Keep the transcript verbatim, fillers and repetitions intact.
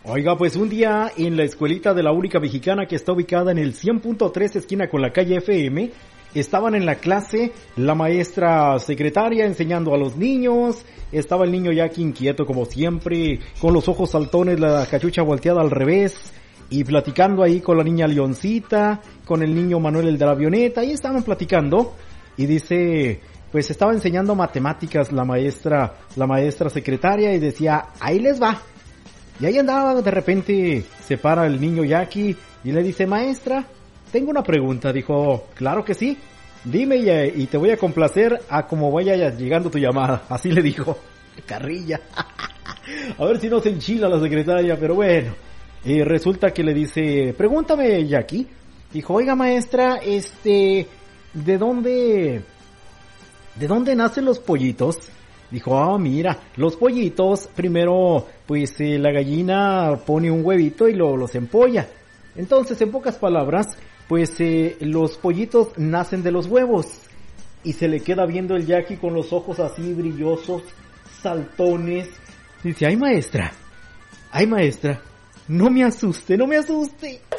Oiga, pues un día en la escuelita de la única mexicana que está ubicada en el cien punto tres esquina con la calle F M, estaban en la clase la maestra secretaria enseñando a los niños, estaba el niño Jackie inquieto como siempre, con los ojos saltones, la cachucha volteada al revés, y platicando ahí con la niña Leoncita, con el niño Manuel el de la avioneta, y estaban platicando, y dice, pues estaba enseñando matemáticas la maestra, la maestra secretaria, y decía, ahí les va. Y ahí andaba, de repente se para el niño Jackie y le dice, maestra, tengo una pregunta. Dijo, claro que sí, dime y, y te voy a complacer a como vaya llegando tu llamada. Así le dijo, carrilla. A ver si no se enchila la secretaria, pero bueno. Y resulta que le dice, pregúntame Jackie. Dijo, oiga maestra, este, ¿de dónde, de dónde nacen los pollitos? Dijo, ah, mira, los pollitos, primero, pues eh, la gallina pone un huevito y lo, los empolla. Entonces, en pocas palabras, pues eh, los pollitos nacen de los huevos. Y se le queda viendo el Jackie con los ojos así brillosos, saltones. Dice, ay maestra, ay maestra, no me asuste, no me asuste.